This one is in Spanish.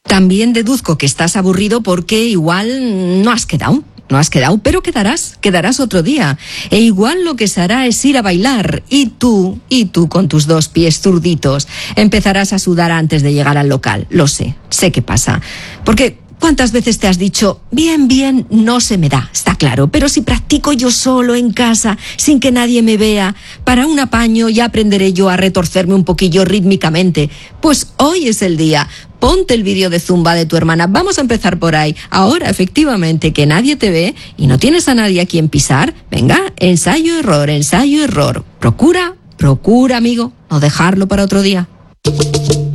También deduzco que estás aburrido porque igual no has quedado, pero quedarás otro día. E igual lo que se hará es ir a bailar y tú con tus 2 pies zurditos empezarás a sudar antes de llegar al local. Lo sé qué pasa. Porque ¿cuántas veces te has dicho, bien, no se me da, está claro, pero si practico yo solo en casa, sin que nadie me vea, para un apaño ya aprenderé yo a retorcerme un poquillo rítmicamente? Pues hoy es el día. Ponte el vídeo de Zumba de tu hermana, vamos a empezar por ahí. Ahora, efectivamente, que nadie te ve y no tienes a nadie a quien pisar, venga, ensayo-error. Procura, amigo, no dejarlo para otro día.